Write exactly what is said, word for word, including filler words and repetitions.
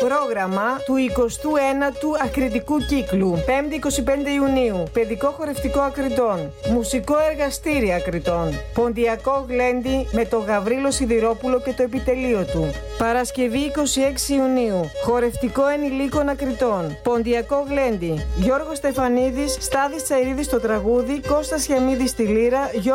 Πρόγραμμα του εικοστού ένατου ακριτικού κύκλου. Πέμπτη εικοστή πέμπτη Ιουνίου. Παιδικό χορευτικό Ακριτών. Μουσικό εργαστήρι Ακριτών. Ποντιακό γλέντι με το Γαβρίλο Σιδηρόπουλο και το επιτελείο του. Παρασκευή εικοστή έκτη Ιουνίου. Χορευτικό ενηλίκων Ακριτών. Ποντιακό γλέντι. Γιώργος Στεφανίδης, Στάδης Τσαϊρίδης στο τραγούδι, Κώστας Χιαμίδης στη λύρα,